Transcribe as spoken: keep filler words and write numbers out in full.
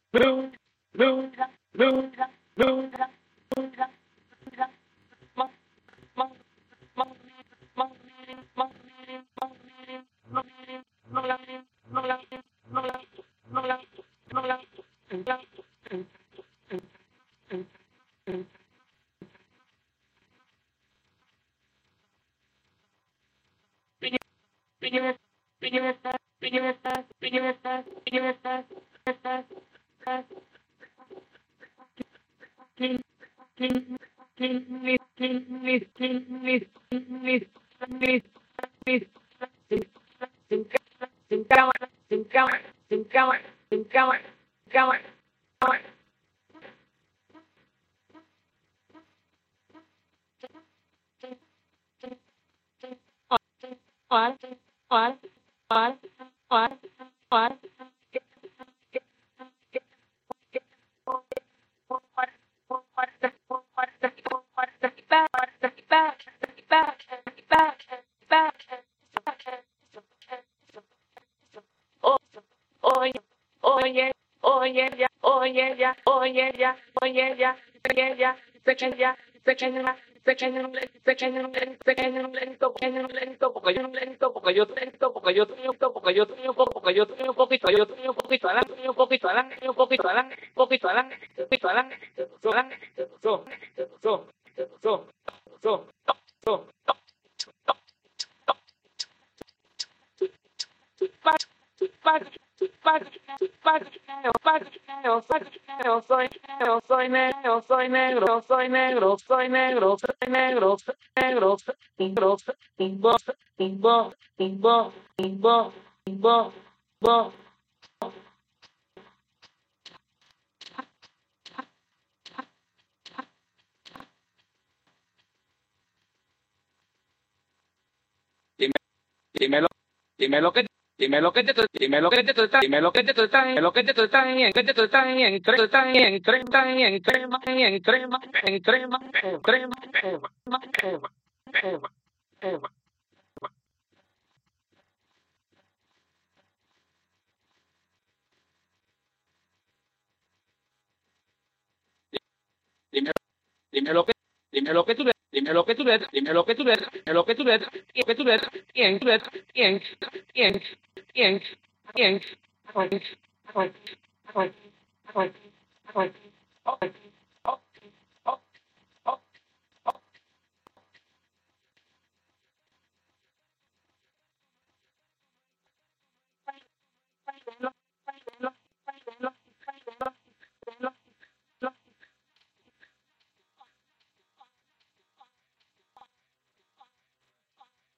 Blue, blue, blue, blue, Oye, oye, oye, ya, oye, ya, oye, ya, oye, ya, oye, ya, pequeña, pequeña, pequeña, pequeña, pequeña, lento, pequeño, lento, porque yo no lento, porque yo lento, porque yo lento, porque yo tengo poco, porque yo tengo poquito, yo tengo poquito, adelante, tengo poquito, adelante, tengo poquito, adelante, poquito, adelante, poquito, adelante, so, so, so, so, so, so, soy negro, soy negro, soy negro, soy negro, soy negro, soy negro, negro, bo, bo, bo, bo, bo, bo. Dime, dímelo, dímelo que dime lo que te dime lo que te tratan, dime lo que te tratan, dime lo que te tratan, en que te tratan, en tres tratan, en tres tratan, en tres más, en tres más, en tres más, en tres más, dime, dime lo que dime lo que tú le dime lo que tú le dime lo que tú le dime lo que tú le y que tú le quién tú le quién quién quién quién